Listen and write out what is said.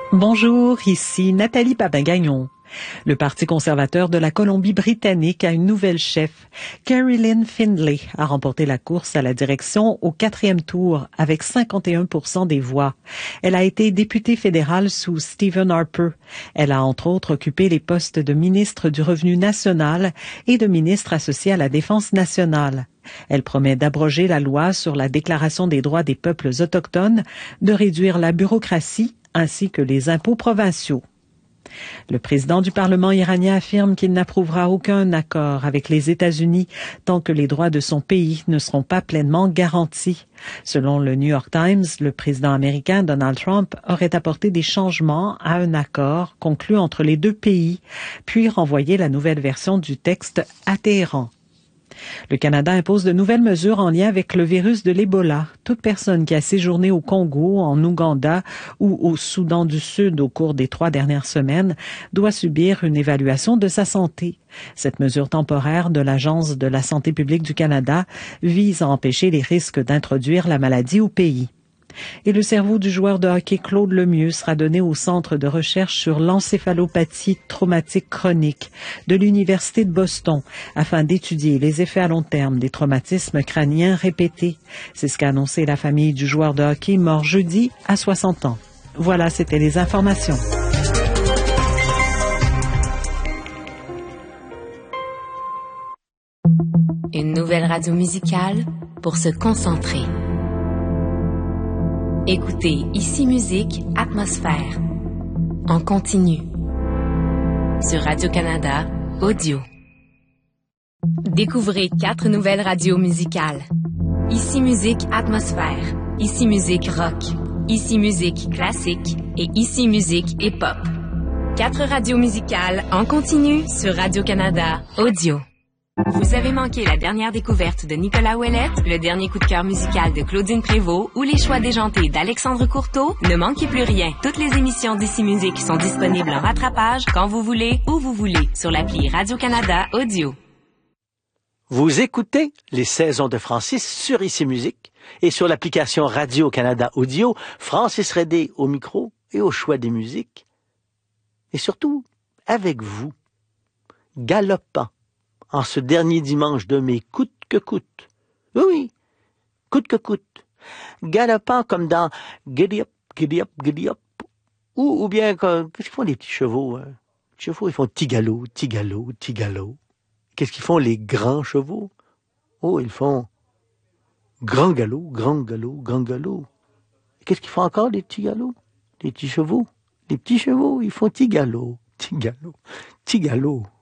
Bonjour, ici Nathalie Papagagnon. Le Parti conservateur de la Colombie-Britannique a une nouvelle chef. Carrie-Lynne Findlay a remporté la course à la direction au 4e tour avec 51% des voix. Elle a été députée fédérale sous Stephen Harper. Elle a entre autres occupé les postes de ministre du Revenu national et de ministre associé à la Défense nationale. Elle promet d'abroger la loi sur la Déclaration des droits des peuples autochtones, de réduire la bureaucratie ainsi que les impôts provinciaux. Le président du Parlement iranien affirme qu'il n'approuvera aucun accord avec les États-Unis tant que les droits de son pays ne seront pas pleinement garantis. Selon le New York Times, le président américain Donald Trump aurait apporté des changements à un accord conclu entre les deux pays, puis renvoyé la nouvelle version du texte à Téhéran. Le Canada impose de nouvelles mesures en lien avec le virus de l'Ebola. Toute personne qui a séjourné au Congo, en Ouganda ou au Soudan du Sud au cours des 3 dernières semaines doit subir une évaluation de sa santé. Cette mesure temporaire de l'Agence de la santé publique du Canada vise à empêcher les risques d'introduire la maladie au pays. Et le cerveau du joueur de hockey Claude Lemieux sera donné au Centre de recherche sur l'encéphalopathie traumatique chronique de l'Université de Boston afin d'étudier les effets à long terme des traumatismes crâniens répétés. C'est ce qu'a annoncé la famille du joueur de hockey mort jeudi à 60 ans. Voilà, c'était les informations. Une nouvelle radio musicale pour se concentrer. Écoutez Ici Musique Atmosphère en continu sur Radio-Canada Audio. Découvrez 4 nouvelles radios musicales. Ici Musique Atmosphère, Ici Musique Rock, Ici Musique Classique et Ici Musique Hip-Hop. 4 radios musicales en continu sur Radio-Canada Audio. Vous avez manqué la dernière découverte de Nicolas Ouellette, le dernier coup de cœur musical de Claudine Prévost ou les choix déjantés d'Alexandre Courteau? Ne manquez plus rien. Toutes les émissions d'Ici Musique sont disponibles en rattrapage quand vous voulez, où vous voulez, sur l'appli Radio-Canada Audio. Vous écoutez les saisons de Francis sur Ici Musique et sur l'application Radio-Canada Audio, Francis Redé au micro et au choix des musiques. Et surtout, avec vous, galopant en ce dernier dimanche de mai, coûte que coûte. Oui, coûte que coûte. Galopant comme dans Giddy Up, Giddy Up, Giddy Up. Ou bien, qu'est-ce qu'ils font les petits chevaux? Les petits chevaux, ils font tigalo, tigalo, tigalo. Qu'est-ce qu'ils font les grands chevaux? Oh, ils font grand galop, grand galop, grand galop. Qu'est-ce qu'ils font encore les petits galops? Les petits chevaux? Les petits chevaux, ils font tigalo, tigalo, tigalo.